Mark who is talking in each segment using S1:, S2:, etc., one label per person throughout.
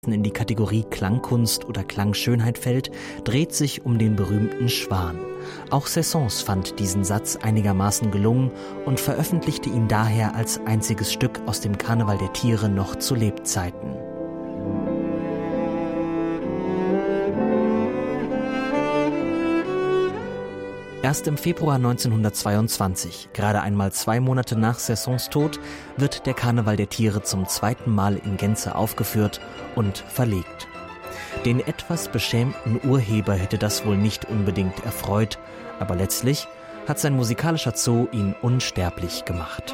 S1: in die Kategorie Klangkunst oder Klangschönheit fällt, dreht sich um den berühmten Schwan. Auch Saint-Saëns fand diesen Satz einigermaßen gelungen und veröffentlichte ihn daher als einziges Stück aus dem Karneval der Tiere noch zu Lebzeiten. Erst im Februar 1922, gerade einmal 2 Monate nach Saint-Saëns Tod, wird der Karneval der Tiere zum zweiten Mal in Gänze aufgeführt und verlegt. Den etwas beschämten Urheber hätte das wohl nicht unbedingt erfreut, aber letztlich hat sein musikalischer Zoo ihn unsterblich gemacht.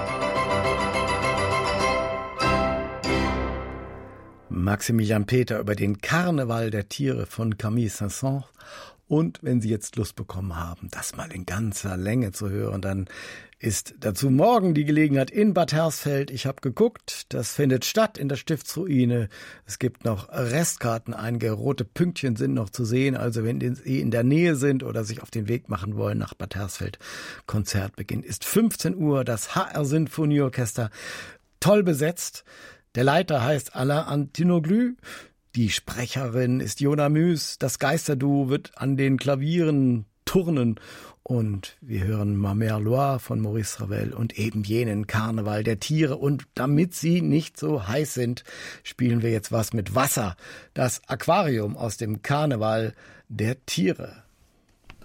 S2: Maximilian Peter über den Karneval der Tiere von Camille Saint-Saëns. Und wenn Sie jetzt Lust bekommen haben, das mal in ganzer Länge zu hören, dann ist dazu morgen die Gelegenheit in Bad Hersfeld. Ich habe geguckt, das findet statt in der Stiftsruine. Es gibt noch Restkarten, einige rote Pünktchen sind noch zu sehen. Also wenn Sie in der Nähe sind oder sich auf den Weg machen wollen nach Bad Hersfeld, Konzertbeginn ist 15 Uhr, das HR Sinfonieorchester, toll besetzt. Der Leiter heißt Alain Antinoglu. Die Sprecherin ist Jona Müs, das Geisterduo wird an den Klavieren turnen und wir hören Ma Mère Loire von Maurice Ravel und eben jenen Karneval der Tiere. Und damit sie nicht so heiß sind, spielen wir jetzt was mit Wasser, das Aquarium aus dem Karneval der Tiere.